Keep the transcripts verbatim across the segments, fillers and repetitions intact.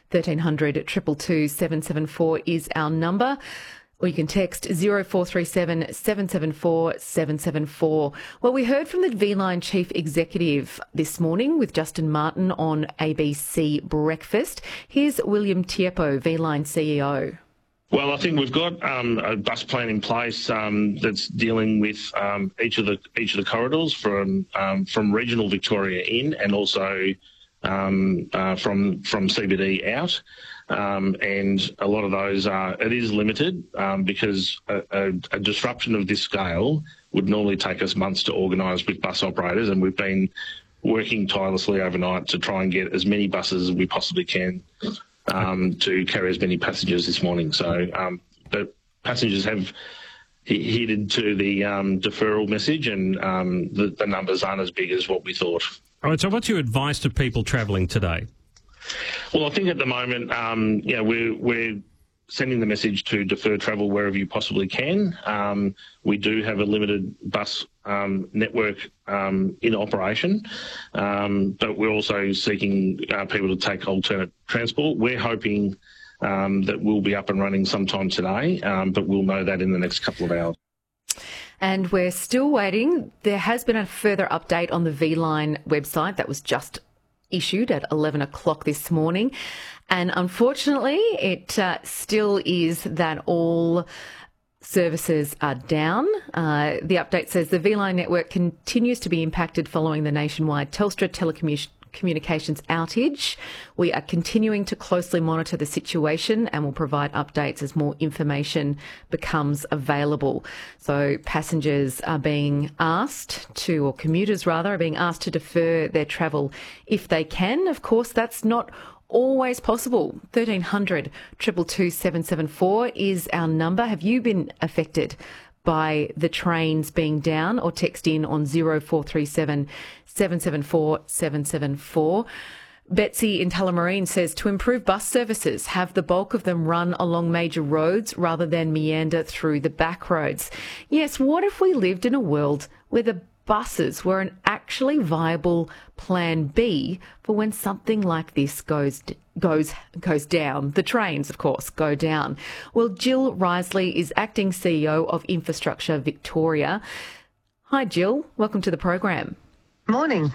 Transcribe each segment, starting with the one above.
thirteen hundred, two two two, seven seven four is our number. Or you can text zero four three seven, seven seven four, seven seven four. Well, we heard from the V-Line Chief Executive this morning with Justin Martin on A B C Breakfast. Here's William Tiepo, V-Line C E O. Well, I think we've got um, a bus plan in place um, that's dealing with um, each of the each of the corridors from um, from regional Victoria in, and also um, uh, from from C B D out. Um, and a lot of those are, it is limited um, because a, a, a disruption of this scale would normally take us months to organise with bus operators, and we've been working tirelessly overnight to try and get as many buses as we possibly can um, to carry as many passengers this morning. So um, but passengers have he- heeded to the um, deferral message, and um, the, the numbers aren't as big as what we thought. All right, so what's your advice to people travelling today? Well, I think at the moment, um, you know, we're, we're sending the message to defer travel wherever you possibly can. Um, we do have a limited bus um, network um, in operation, um, but we're also seeking uh, people to take alternate transport. We're hoping um, that we'll be up and running sometime today, um, but we'll know that in the next couple of hours. And we're still waiting. There has been a further update on the V-Line website that was just issued at eleven o'clock this morning. And unfortunately, it uh, still is that all services are down. Uh, the update says the V-Line network continues to be impacted following the nationwide Telstra telecommunications communications outage. We are continuing to closely monitor the situation and will provide updates as more information becomes available. So passengers are being asked to, or commuters rather, are being asked to defer their travel if they can. Of course, that's not always possible. thirteen hundred, two two two, seven seven four is our number. Have you been affected by the trains being down? Or text in on zero four three seven, seven seven four, seven seven four. Betsy in Tullamarine says to improve bus services, have the bulk of them run along major roads rather than meander through the back roads. Yes, what if we lived in a world where the buses were an actually viable plan B for when something like this goes goes goes down? The trains, of course, go down. Well, Jill Risley is acting C E O of Infrastructure Victoria. Hi, Jill. Welcome to the program. Morning.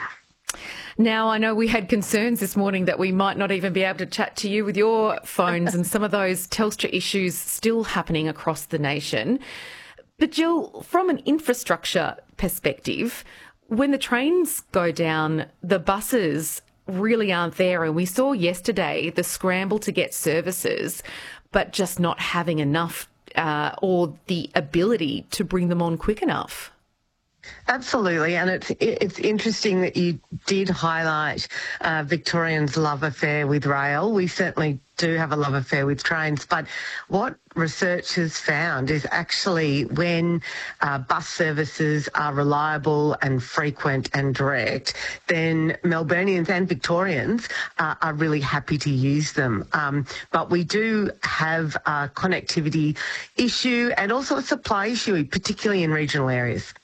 Now, I know we had concerns this morning that we might not even be able to chat to you with your phones and some of those Telstra issues still happening across the nation. But Jill, from an infrastructure perspective, when the trains go down, the buses really aren't there. And we saw yesterday the scramble to get services, but just not having enough uh, or the ability to bring them on quick enough. Absolutely, and it's it's interesting that you did highlight uh, Victorians' love affair with rail. We certainly do have a love affair with trains, but what research has found is actually when uh, bus services are reliable and frequent and direct, then Melburnians and Victorians uh, are really happy to use them. Um, but we do have a connectivity issue and also a supply issue, particularly in regional areas.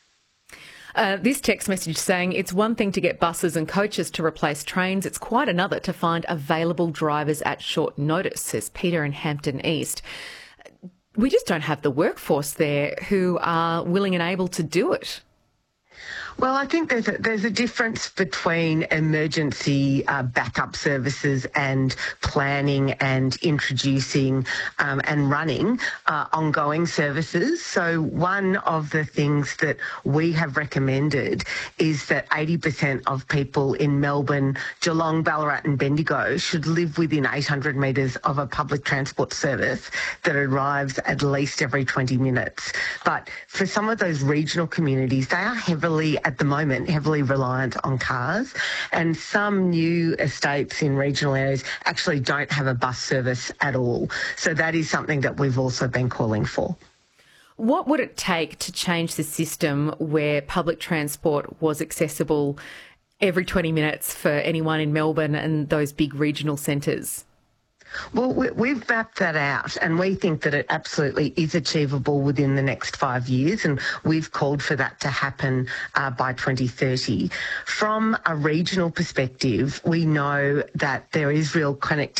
Uh, this text message saying it's one thing to get buses and coaches to replace trains, it's quite another to find available drivers at short notice, says Peter in Hampton East. We just don't have the workforce there who are willing and able to do it. Well, I think there's a, there's a difference between emergency uh, backup services and planning and introducing um, and running uh, ongoing services. So one of the things that we have recommended is that eighty percent of people in Melbourne, Geelong, Ballarat and Bendigo should live within eight hundred metres of a public transport service that arrives at least every twenty minutes. But for some of those regional communities, they are heavily at the moment heavily reliant on cars, and some new estates in regional areas actually don't have a bus service at all. So that is something that we've also been calling for. What would it take to change the system where public transport was accessible every twenty minutes for anyone in Melbourne and those big regional centres? Well, we've mapped that out, and we think that it absolutely is achievable within the next five years, and we've called for that to happen uh, by twenty thirty. From a regional perspective, we know that there is real connectivity